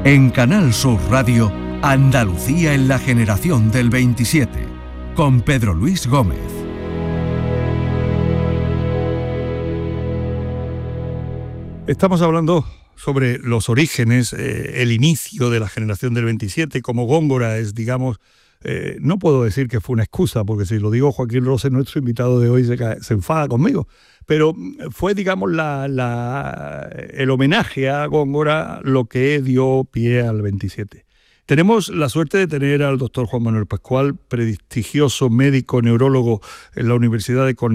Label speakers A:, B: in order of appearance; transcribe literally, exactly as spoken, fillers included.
A: En Canal Sur Radio, Andalucía en la generación del veintisiete, con Pedro Luis Gómez.
B: Estamos hablando sobre los orígenes, eh, el inicio de la generación del veintisiete, como Góngora es, digamos, eh, no puedo decir que fue una excusa, porque si lo digo Joaquín Roses, nuestro invitado de hoy, se, cae, se enfada conmigo, pero fue, digamos, la, la, el homenaje a Góngora lo que dio pie al veintisiete. Tenemos la suerte de tener al doctor Juan Manuel Pascual, prestigioso médico neurólogo en la Universidad de Cornell,